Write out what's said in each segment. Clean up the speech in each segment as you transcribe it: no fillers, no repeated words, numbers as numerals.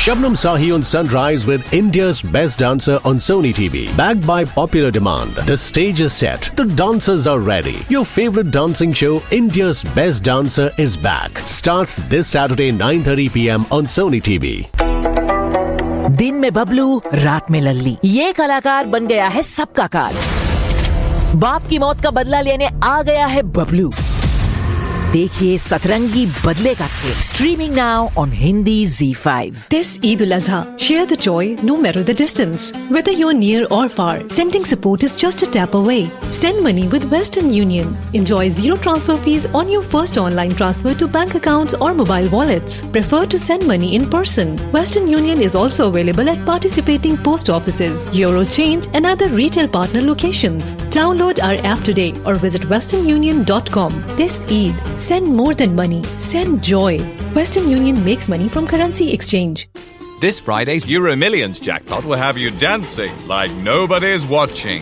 Shabnam Sahi on Sunrise with India's Best Dancer on Sony TV. Backed by popular demand, the stage is set, the dancers are ready. Your favorite dancing show, India's Best Dancer, is back. Starts this Saturday 9:30 p.m. on Sony TV. दिन में बबलू, रात में लल्ली, ये कलाकार बन गया है सबका कार। बाप की मौत का बदला लेने आ गया है बबलू। देखिए सतरंगी बदले का खेल, streaming now on Hindi ZEE5. This Eid al-Azha, share the joy no matter the distance. Whether you're near or far, sending support is just a tap away. Send money with Western Union. Enjoy zero transfer fees on your first online transfer to bank accounts or mobile wallets. Prefer to send money in person? Western Union is also available at participating post offices, Eurochange and other retail partner locations. Download our app today or visit westernunion.com. This Eid, send more than money. Send joy. Western Union makes money from currency exchange. This Friday's Euro Millions jackpot will have you dancing like nobody's watching.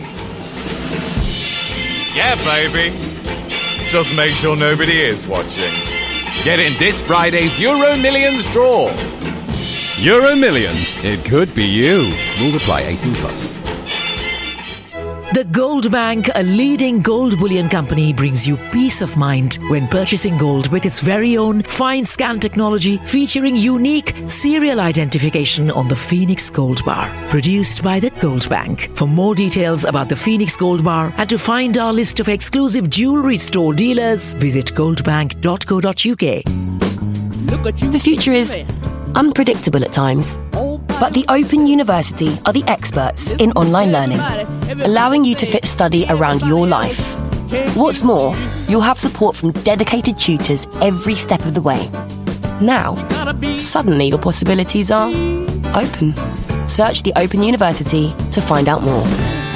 Yeah, baby. Just make sure nobody is watching. Get in this Friday's Euro Millions draw. Euro Millions. It could be you. Rules apply. 18+. The Gold Bank, a leading gold bullion company, brings you peace of mind when purchasing gold with its very own fine scan technology featuring unique serial identification on the Phoenix Gold Bar. Produced by the Gold Bank. For more details about the Phoenix Gold Bar and to find our list of exclusive jewelry store dealers, visit goldbank.co.uk. The future is unpredictable at times. But the Open University are the experts in online learning, allowing you to fit study around your life. What's more, you'll have support from dedicated tutors every step of the way. Now, suddenly your possibilities are open. Search the Open University to find out more.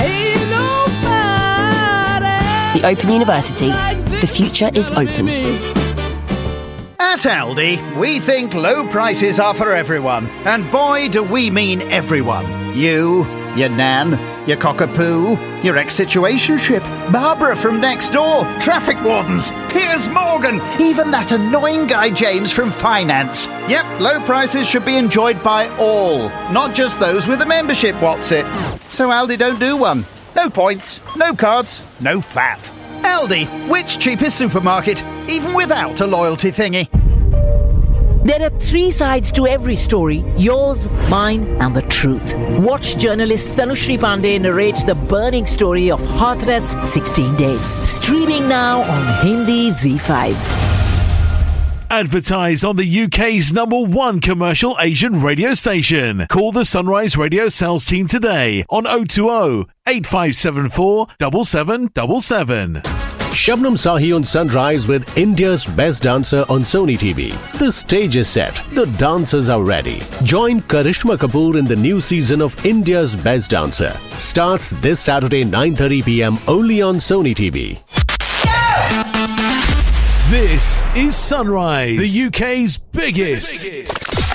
The Open University. The future is open. At Aldi, we think low prices are for everyone. And boy, do we mean everyone. You, your nan, your cockapoo, your ex-situationship, Barbara from next door, traffic wardens, Piers Morgan, even that annoying guy James from finance. Yep, low prices should be enjoyed by all, not just those with a membership, what's it? So Aldi don't do one. No points, no cards, no faff. Aldi, which cheapest supermarket, even without a loyalty thingy? There are 3 sides to every story, yours, mine and the truth. Watch journalist Tanushri Pandey narrate the burning story of Hathras 16 Days. Streaming now on Hindi ZEE5. Advertise on the UK's #1 commercial Asian radio station. Call the Sunrise Radio sales team today on 020 8574 7777. Shabnam Sahi on Sunrise with India's Best Dancer on Sony TV. The stage is set, the dancers are ready. Join Karishma Kapoor in the new season of India's Best Dancer. Starts this Saturday 9:30 p.m. only on Sony TV. This is Sunrise, the UK's biggest